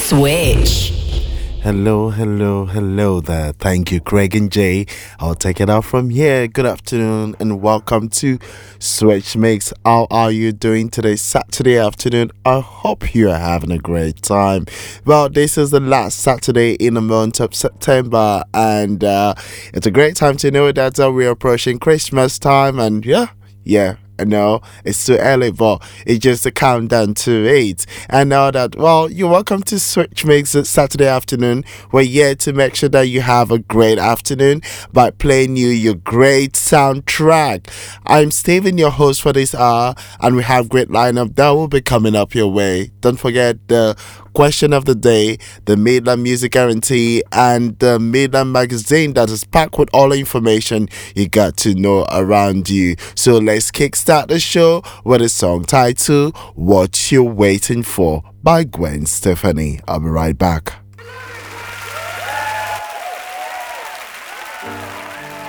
Switch. Hello, hello, hello there. Thank you, Craig and Jay. I'll take it out from here. Good afternoon and welcome to Switch Mix. How are you doing today, Saturday afternoon? I hope you are having a great time. Well, this is the last Saturday in the month of September, and it's a great time to know that we're approaching Christmas time, and yeah. I know it's too early, but it's just a countdown to it. And now that, well, you're welcome to Switch Mix this Saturday afternoon. We're here to make sure that you have a great afternoon by playing you your great soundtrack. I'm Steven, your host for this hour, and we have great lineup that will be coming up your way. Don't forget the question of the day, the Midland Music Guarantee, and the Midland Magazine that is packed with all the information you got to know around you. So let's kickstart the show with a song titled What You Waiting For by Gwen Stefani. I'll be right back.